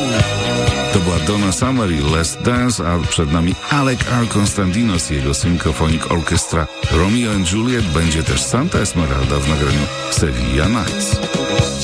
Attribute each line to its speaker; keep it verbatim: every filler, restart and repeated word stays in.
Speaker 1: To była Donna Summer i Let's Dance, a przed nami Alec R. Constantinos i jego Symphonic Orchestra. Romeo and Juliet, będzie też Santa Esmeralda w nagraniu Sevilla Nights.